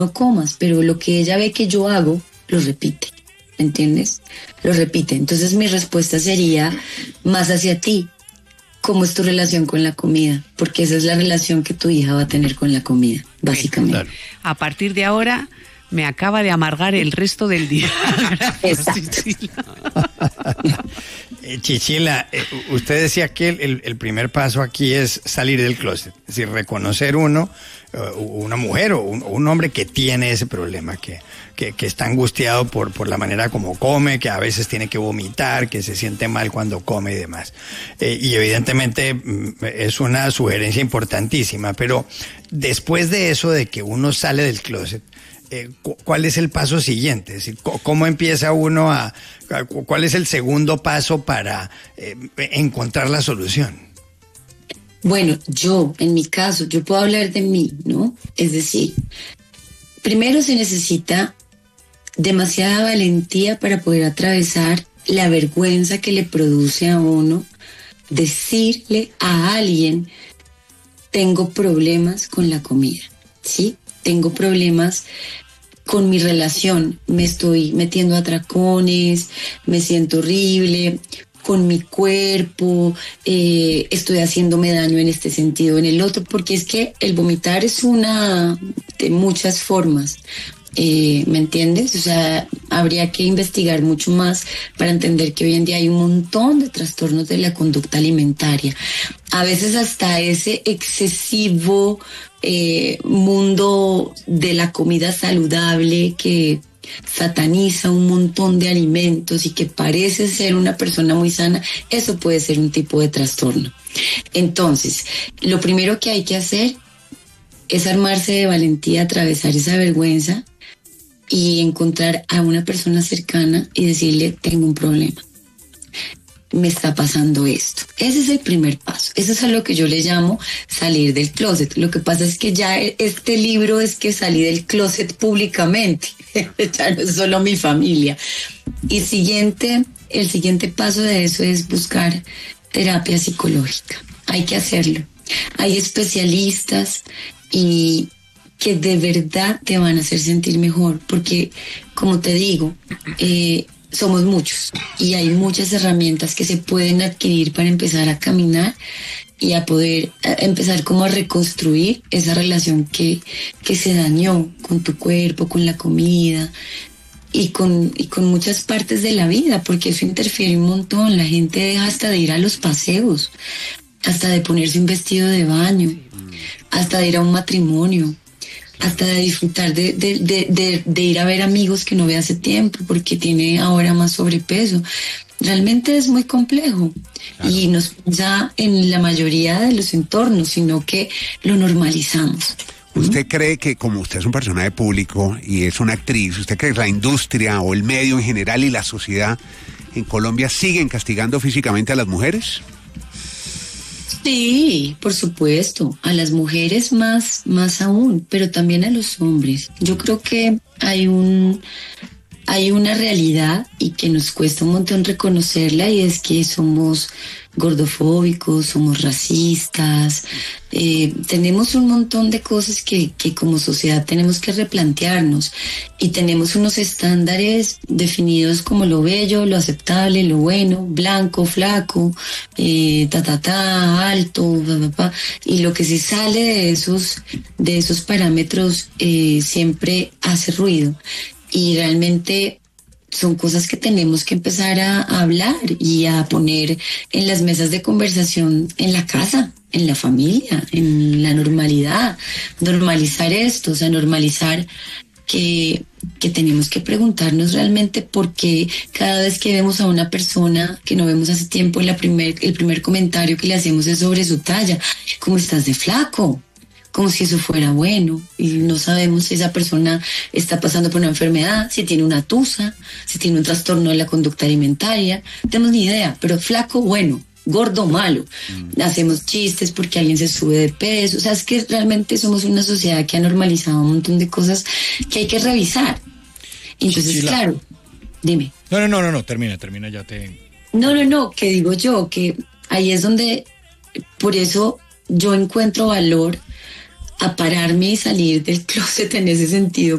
no comas, pero lo que ella ve que yo hago, lo repite, ¿me entiendes? Lo repite. Entonces mi respuesta sería más hacia ti. ¿Cómo es tu relación con la comida? Porque esa es la relación que tu hija va a tener con la comida, básicamente. Claro. A partir de ahora me acaba de amargar el resto del día. Gracias, Chinchila, usted decía que el primer paso aquí es salir del closet, es decir, reconocer una mujer o un hombre que tiene ese problema, que está angustiado por la manera como come, que a veces tiene que vomitar, que se siente mal cuando come y demás. Y evidentemente es una sugerencia importantísima, pero después de eso, de que uno sale del closet, ¿cuál es el paso siguiente? Es decir, ¿cómo empieza uno cuál es el segundo paso para encontrar la solución? Bueno, en mi caso, yo puedo hablar de mí, ¿no? Es decir, primero se necesita demasiada valentía para poder atravesar la vergüenza que le produce a uno decirle a alguien: tengo problemas con la comida, ¿sí? Tengo problemas con mi relación, me estoy metiendo a atracones, me siento horrible con mi cuerpo, estoy haciéndome daño en este sentido, en el otro, porque es que el vomitar es una de muchas formas. ¿Me entiendes? O sea, habría que investigar mucho más para entender que hoy en día hay un montón de trastornos de la conducta alimentaria. A veces hasta ese excesivo mundo de la comida saludable que sataniza un montón de alimentos y que parece ser una persona muy sana, eso puede ser un tipo de trastorno. Entonces, lo primero que hay que hacer es armarse de valentía, atravesar esa vergüenza y encontrar a una persona cercana y decirle: tengo un problema, me está pasando esto. Ese es el primer paso. Eso es a lo que yo le llamo salir del closet. Lo que pasa es que ya este libro es que salí del closet públicamente. Ya no es solo mi familia. Y el siguiente paso de eso es buscar terapia psicológica. Hay que hacerlo. Hay especialistas y que de verdad te van a hacer sentir mejor, porque, como te digo, somos muchos y hay muchas herramientas que se pueden adquirir para empezar a caminar y a poder empezar como a reconstruir esa relación que se dañó con tu cuerpo, con la comida y con muchas partes de la vida, porque eso interfiere un montón. La gente deja hasta de ir a los paseos, hasta de ponerse un vestido de baño, hasta de ir a un matrimonio, hasta de disfrutar de ir a ver amigos que no ve hace tiempo porque tiene ahora más sobrepeso. Realmente es muy complejo. Claro. Y nos pasa en la mayoría de los entornos, sino que lo normalizamos. ¿Usted cree que, como usted es un personaje público y es una actriz, usted cree que la industria o el medio en general y la sociedad en Colombia siguen castigando físicamente a las mujeres? Sí, por supuesto, a las mujeres más aún, pero también a los hombres. Yo creo que hay una realidad y que nos cuesta un montón reconocerla, y es que somos gordofóbicos, somos racistas, tenemos un montón de cosas que como sociedad tenemos que replantearnos, y tenemos unos estándares definidos como lo bello, lo aceptable, lo bueno, blanco, flaco, alto, y lo que se sale de esos parámetros siempre hace ruido. Y realmente son cosas que tenemos que empezar a hablar y a poner en las mesas de conversación en la casa, en la familia, en la normalidad. Normalizar esto, o sea, normalizar que tenemos que preguntarnos realmente por qué cada vez que vemos a una persona que no vemos hace tiempo, el primer comentario que le hacemos es sobre su talla. ¿Cómo estás de flaco? Como si eso fuera bueno, y no sabemos si esa persona está pasando por una enfermedad, si tiene una tusa, si tiene un trastorno de la conducta alimentaria, no tenemos ni idea, pero flaco, bueno, gordo, malo. Hacemos chistes porque alguien se sube de peso, o sea, es que realmente somos una sociedad que ha normalizado un montón de cosas que hay que revisar. Entonces, Chinchila, claro, dime. No, termina, ya te... No, que digo yo, que ahí es donde, por eso yo encuentro valor a pararme y salir del closet en ese sentido,